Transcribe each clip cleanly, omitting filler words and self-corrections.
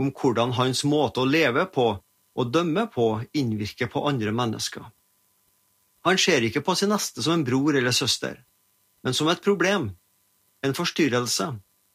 om hvordan hans måte å leve på og dømme på innvirker på andre mennesker. Han ser ikke på sin neste som en bror eller søster, men som et problem, en forstyrrelse.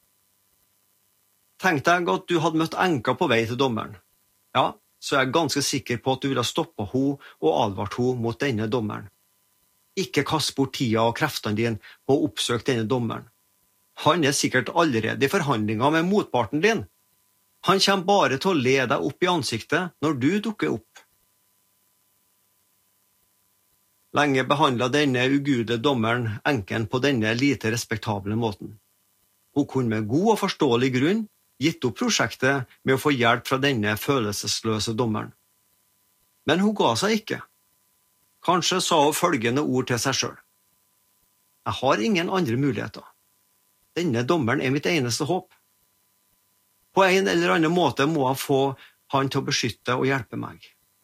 Tenk deg at du hadde møtt enka på vei til dommeren. Ja, så er jeg ganske sikker på at du ville stoppet henne og advart henne mot denne dommeren. Ikke kast bort tida og kreftene dine på å oppsøke denne dommeren. Han er sikkert allerede i forhandlinger med motparten din. Han kommer bare til å le deg opp i ansiktet når du dukker opp. Lenge behandlet denne ugudelige dommeren enken på denne lite respektable måten. Hun kunne med god og forståelig grunn gitt opp prosjektet med å få hjelp fra denne følelsesløse dommeren. Men hun ga seg ikke. Kanskje sa hun følgende ord til seg selv. Jeg har ingen andre muligheter. Denne dommeren er mitt eneste håp. På en eller annen måte må jeg få han til å beskytte og hjelpe meg.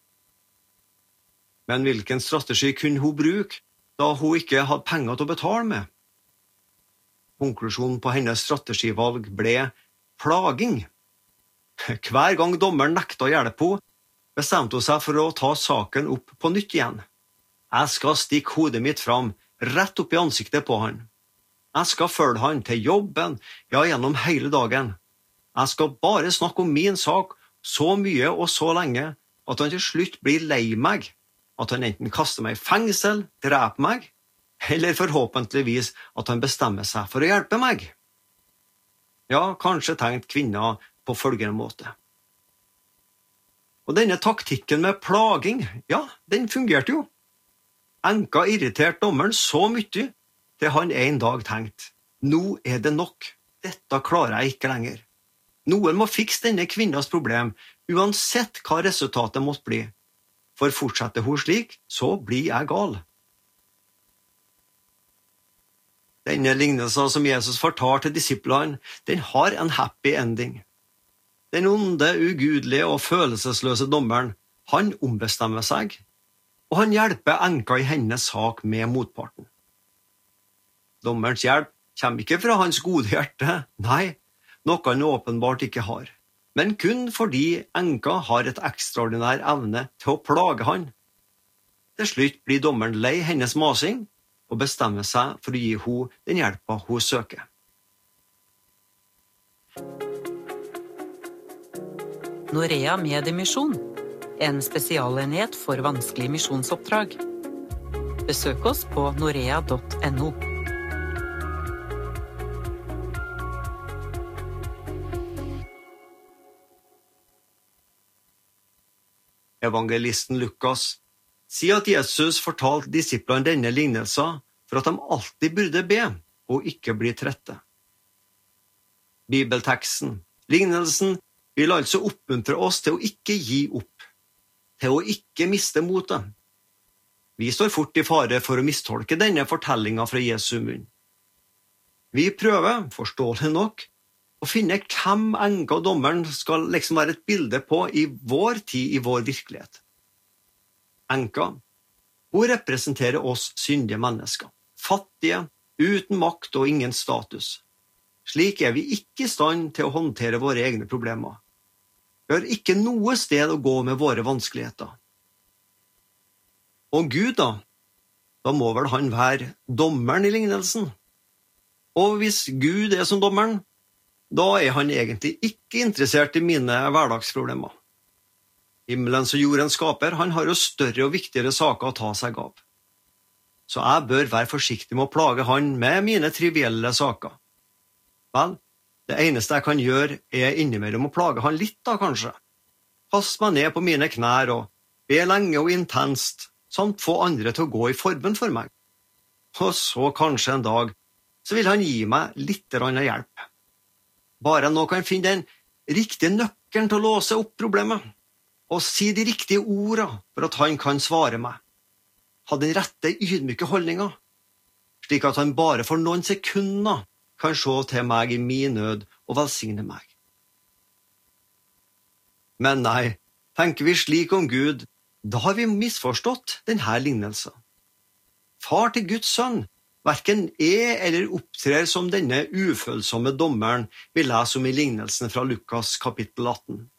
Men hvilken strategi kunne hun bruke, da hun ikke hadde penger til å betale med? Konklusjonen på hennes strategivalg ble plaging. Hver gang dommeren nekta å hjelpe henne, bestemte hun seg for å ta saken opp på nytt igjen. Jeg skal stikke hodet mitt fram, rett opp i ansiktet på han. Jeg skal følge han til jobben, ja, gjennom hele dagen. Jeg skal bare snakke om min sak så mye og så lenge at han til slutt blir lei meg, at han enten kaster meg i fengsel, dreper meg, eller forhåpentligvis at han bestemmer seg for å hjelpe meg. Ja, kanskje tenkte kvinna på følgende måte. Og denne taktikken med plaging, ja, den fungerte jo. Enka irriterte dommeren så mye til han en dag tenkte, nå er det nok, dette klarer jeg ikke lenger. Noen må fikse denne kvinnas problem, uansett hva resultatet måtte bli. For fortsetter hun slik, så blir jeg gal. Denne lignelsen som Jesus fortalte til disiplene, den har en happy ending. Den onde, ugudelige og følelsesløse dommeren, han ombestemmer seg, og han hjelper enka i hennes sak med motparten. Dommerens hjelp kommer ikke fra hans gode hjerte, nei, noe han åpenbart ikke har, men kun fordi enka har et ekstraordinær evne til å plage han. Til slutt blir dommeren lei hennes masing og bestemmer seg for å gi henne den hjelpa hun søker. Norea Mediemisjon, en spesialenhet for vanskelige misjonsoppdrag. Besøk oss på norea.no. Evangelisten Lukas sier at Jesus fortalte disiplene denne lignelsen for at de alltid burde be og ikke bli trette. Bibelteksten, lignelsen, vil altså oppmuntre oss til å ikke gi opp, til å ikke miste motet. Vi står fort i fare for å mistolke denne fortellingen fra Jesu munn. Vi prøver, forståelig nok, å finne hvem enka og dommeren skal være et bilde på i vår tid, i vår virkelighet. Enka, hun representerer oss syndige mennesker, fattige, uten makt og ingen status. Slik er vi ikke i stand til å håndtere våre egne problemer. Vi har ikke noe sted å gå med våre vanskeligheter. Og Gud da må vel han være dommeren i lignelsen. Og hvis Gud er som dommeren, da er han egentlig ikke interessert i mine hverdagsproblemer. Himmelens og jordens skaper, han har jo større og viktigere saker å ta seg av. Så jeg bør være forsiktig med å plage han med mine trivielle saker. Vel, det eneste jeg kan gjøre er innimellom å plage han litt kanskje. Kaste meg ned på mine knær og be lenge og intenst, samt få andre til å gå i forbønn for meg. Og så kanskje en dag, så vil han gi meg litt hjelp. Bare jeg nå kan finne den riktige nøkkelen til å låse opp problemet, og si de riktige ordene for at han kan svare meg. Ha den rette ydmyke holdningen, slik at han bare for noen sekunder kan se til meg i min nød og velsigne meg. Men nei, tenker vi slik om Gud, da har vi misforstått denne lignelsen. Far til Guds sønn hverken er eller opptrer som denne ufølsomme dommeren vi leser om i lignelsen fra Lukas kapittel 18.